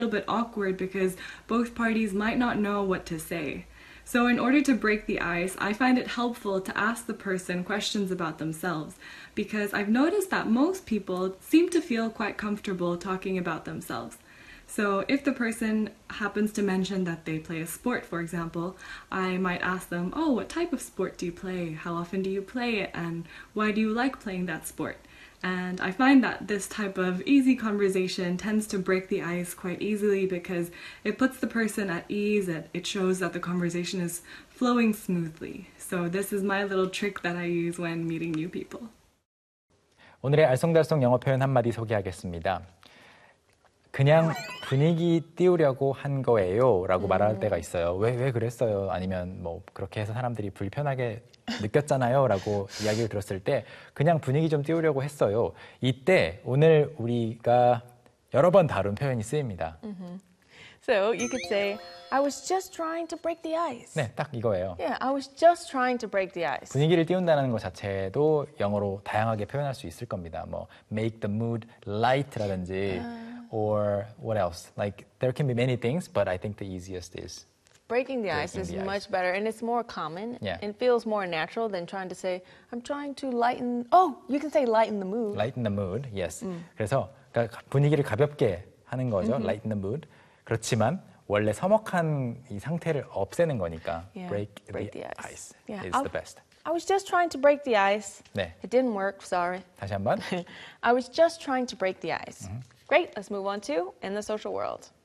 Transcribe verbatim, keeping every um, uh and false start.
little bit awkward because both parties might not know what to say. So in order to break the ice, I find it helpful to ask the person questions about themselves because I've noticed that most people seem to feel quite comfortable talking about themselves. So if the person happens to mention that they play a sport, for example, I might ask them, oh, what type of sport do you play? How often do you play it? And why do you like playing that sport? And I find that this type of easy conversation tends to break the ice quite easily because it puts the person at ease. It, it shows that the conversation is flowing smoothly. So this is my little trick that I use when meeting new people. 오늘의 알쏭달쏭 영어 표현 한마디 소개하겠습니다. 그냥 분위기 띄우려고 한 거예요 라고 음. 말할 때가 있어요. 왜, 왜 그랬어요? 아니면 뭐 그렇게 해서 사람들이 불편하게 느꼈잖아요 라고 이야기를 들었을 때 그냥 분위기 좀 띄우려고 했어요. 이때 오늘 우리가 여러 번 다룬 표현이 쓰입니다. Mm-hmm. So you could say, I was just trying to break the ice. 네, 딱 이거예요. Yeah, I was just trying to break the ice. 분위기를 띄운다는 것 자체도 영어로 다양하게 표현할 수 있을 겁니다. 뭐 make the mood light라든지 uh... or what else? Like there can be many things, but I think the easiest is breaking the breaking ice is the much ice. better and it's more common. Yeah. It feels more natural than trying to say I'm trying to lighten. Oh, you can say lighten the mood. Lighten the mood. Yes. 음. 그래서 분위기를 가볍게 하는 거죠. Mm-hmm. Lighten the mood. 그렇지만 원래 서먹한 이 상태를 없애는 거니까 yeah. break, break the, the ice, ice yeah. is I'll, the best. I was just trying to break the ice. 네. It didn't work. Sorry. 다시 한번. I was just trying to break the ice. Mm-hmm. Great. Let's move on to in the social world.